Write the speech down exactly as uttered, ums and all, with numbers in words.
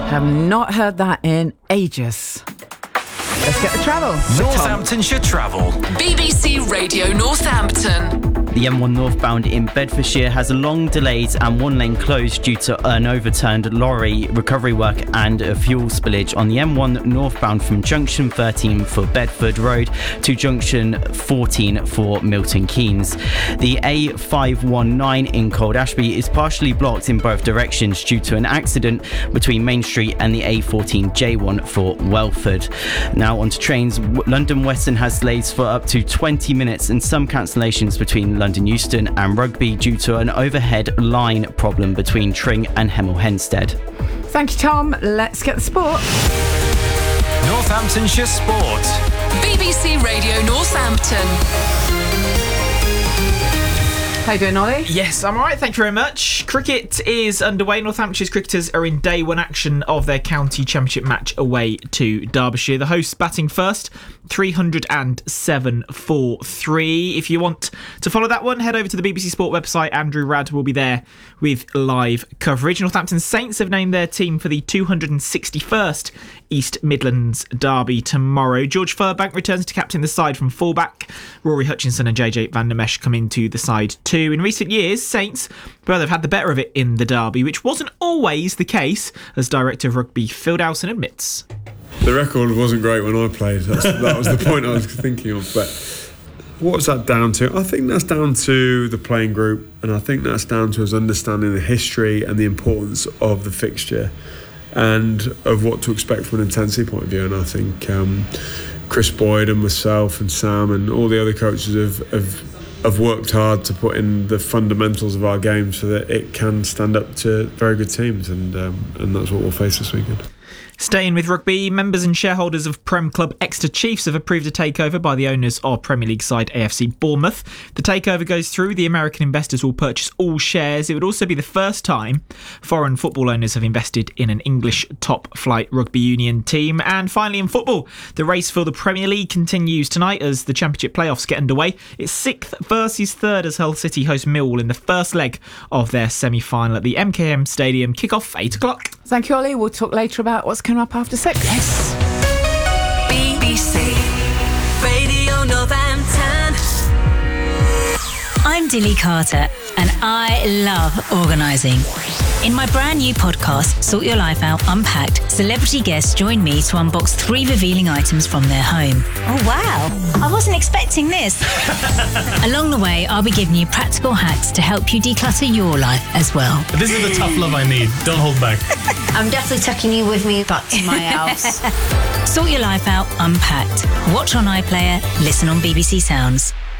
Have not heard that in ages. Let's get the travel. Northamptonshire Travel. B B C Radio Northampton. The M one northbound in Bedfordshire has a long delays and one lane closed due to an overturned lorry, recovery work and a fuel spillage on the M one northbound from junction thirteen for Bedford Road to junction fourteen for Milton Keynes. The A five one nine in Cold Ashby is partially blocked in both directions due to an accident between Main Street and the A fourteen J one for Welford. Now onto trains. London Western has delays for up to twenty minutes and some cancellations between London Euston and Rugby due to an overhead line problem between Tring and Hemel Hempstead. Thank you, Tom. Let's get the sport. Northamptonshire Sport. B B C Radio Northampton. How you doing, Ollie? Yes, I'm alright, thank you very much. Cricket is underway. Northamptonshire's cricketers are in day one action of their county championship match away to Derbyshire. The hosts batting first, three hundred seven for three. If you want to follow that one, head over to the B B C Sport website. Andrew Radd will be there with live coverage. Northampton Saints have named their team for the two hundred sixty-first East Midlands Derby tomorrow. George Furbank returns to captain the side from fullback. Rory Hutchinson and J J Van der Mesch come into the side too. In recent years, Saints, well, they've had the better of it in the derby, which wasn't always the case, as Director of Rugby Phil Dowson admits. The record wasn't great when I played. That's, that was the point I was thinking of. But what's that down to? I think that's down to the playing group, and I think that's down to us understanding the history and the importance of the fixture and of what to expect from an intensity point of view. And I think um, Chris Boyd and myself and Sam and all the other coaches have, have have worked hard to put in the fundamentals of our game so that it can stand up to very good teams, and um, and that's what we'll face this weekend. Staying with rugby, members and shareholders of Prem Club Exeter Chiefs have approved a takeover by the owners of Premier League side A F C Bournemouth. The takeover goes through. The American investors will purchase all shares. It would also be the first time foreign football owners have invested in an English top-flight rugby union team. And finally in football, the race for the Premier League continues tonight as the Championship playoffs get underway. It's sixth versus third as Hull City host Millwall in the first leg of their semi-final at the M K M Stadium. Kick-off eight o'clock. Thank you, Ollie. We'll talk later about what's coming up after six. Yes. B B C Radio Northampton. I'm Dilly Carter and I love organising. In my brand new podcast, Sort Your Life Out Unpacked, celebrity guests join me to unbox three revealing items from their home. Oh wow, I wasn't expecting this. Along the way, I'll be giving you practical hacks to help you declutter your life as well. This is the tough love I need. Don't hold back. I'm definitely tucking you with me back to my house. Sort Your Life Out Unpacked. Watch on iPlayer, listen on B B C Sounds.